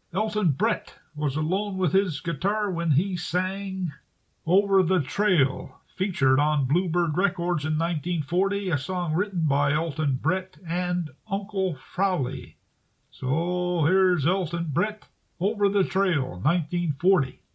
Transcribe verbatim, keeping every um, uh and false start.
Elton Brett was alone with his guitar when he sang Over the Trail, featured on Bluebird Records in nineteen forty, a song written by Elton Brett and Uncle Frolie. So here's Elton Brett, Over the Trail, nineteen forty.